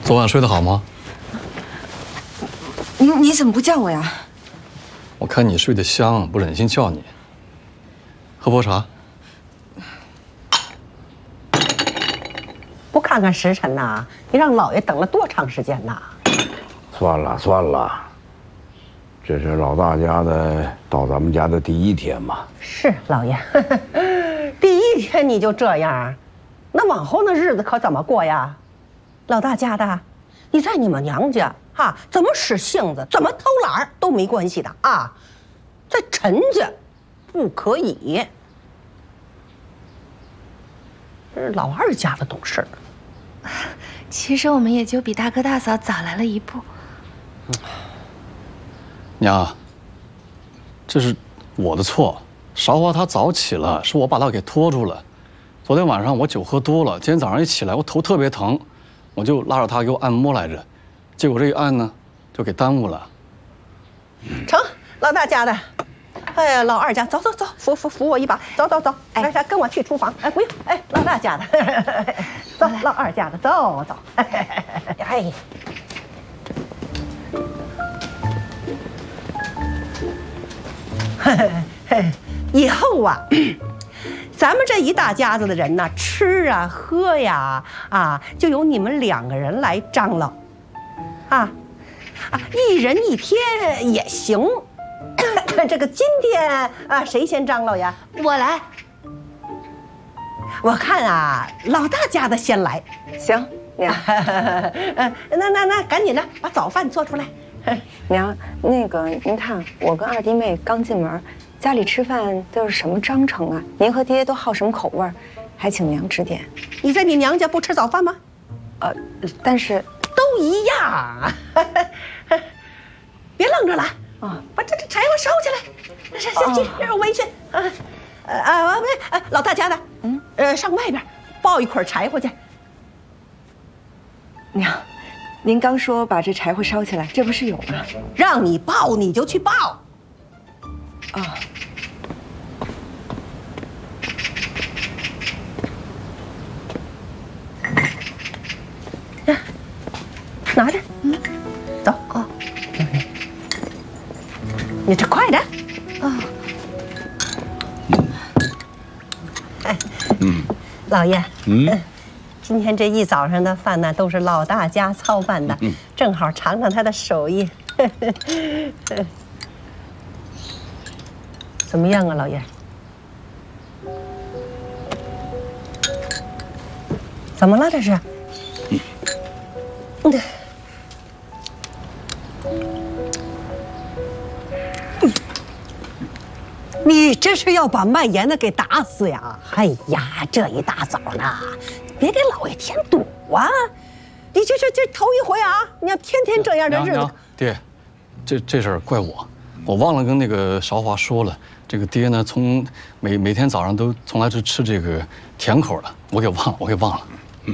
昨晚睡得好吗？ 你怎么不叫我呀？ 我看你睡得香，不忍心叫你。喝波茶。 不看看时辰呐？你让老爷等了多长时间呐？ 算了算了，这是老大家的到咱们家的第一天嘛。 是老爷，第一天你就这样，那往后那日子可怎么过呀？老大家的，你在你们娘家哈，怎么使性子，怎么偷懒都没关系的啊，在陈家不可以。这是老二家的懂事。 其实我们也就比大哥大嫂早来了一步。 娘，这是我的错，韶华她早起了，是我把她给拖住了。昨天晚上我酒喝多了，今天早上一起来我头特别疼，我就拉着她给我按摩来着，结果这一按呢，就给耽误了。 成，老大家的，哎呀，老二家，走走走，扶我一把，走走走，来来，跟我去厨房。哎，不用，哎，老大家的，走，老二家的，走走，哎。以后啊，咱们这一大家子的人呢，吃啊喝呀就由你们2个人来张罗，一人一天也行。这个今天谁先张罗呀？ 我来。 我看老大家的先来。 行，娘。 那赶紧的把早饭做出来。 娘，那个您看，我跟二弟妹刚进门，家里吃饭都是什么章程啊？您和爹都好什么口味儿？还请娘指点。 你在你娘家不吃早饭吗？ 但是都一样。别愣着了啊！把这柴火烧起来。先去让我围去。老大家的，上外边抱一捆柴火去。 娘。您刚说把这柴火烧起来，这不是有吗？ 让你抱你就去抱。拿着，走。你这快点。老爷。今天这一早上的饭呢，都是老大家操办的，正好尝尝他的手艺。怎么样啊，老爷？怎么了这是？你这是要把卖盐的给打死呀？哎呀，这一大早呢，别给老爷添堵啊！你这头一回啊！你要天天这样的日子。 爹，这事儿怪我忘了跟那个韶华说了。这个爹呢，从每天早上都从来是吃这个甜口的，我给忘了。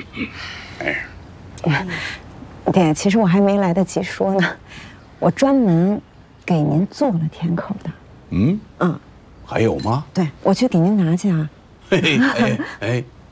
爹，其实我还没来得及说呢，我专门给您做了甜口的。 还有吗？ 对，我去给您拿去啊。